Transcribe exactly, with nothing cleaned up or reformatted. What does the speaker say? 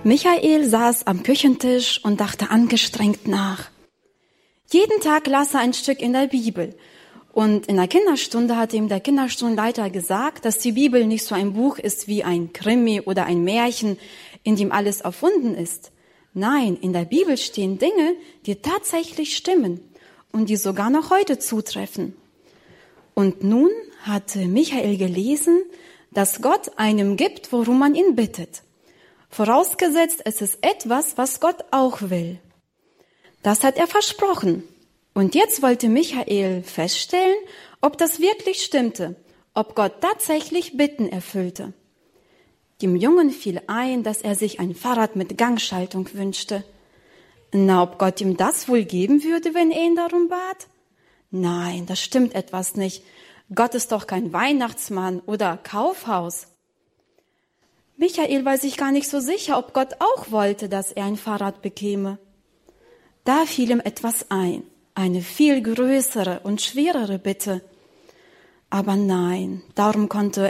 Michael saß am Küchentisch und dachte angestrengt nach. Jeden Tag las er ein Stück in der Bibel. Und in der Kinderstunde hat ihm der Kinderstundenleiter gesagt, dass die Bibel nicht so ein Buch ist wie ein Krimi oder ein Märchen, in dem alles erfunden ist. Nein, in der Bibel stehen Dinge, die tatsächlich stimmen und die sogar noch heute zutreffen. Und nun hatte Michael gelesen, dass Gott einem gibt, worum man ihn bittet. Vorausgesetzt, es ist etwas, was Gott auch will. Das hat er versprochen. Und jetzt wollte Michael feststellen, ob das wirklich stimmte, ob Gott tatsächlich Bitten erfüllte. Dem Jungen fiel ein, dass er sich ein Fahrrad mit Gangschaltung wünschte. Na, ob Gott ihm das wohl geben würde, wenn er ihn darum bat? Nein, das stimmt etwas nicht. Gott ist doch kein Weihnachtsmann oder Kaufhaus. Michael war sich gar nicht so sicher, ob Gott auch wollte, dass er ein Fahrrad bekäme. Da fiel ihm etwas ein, eine viel größere und schwerere Bitte. Aber nein, darum konnte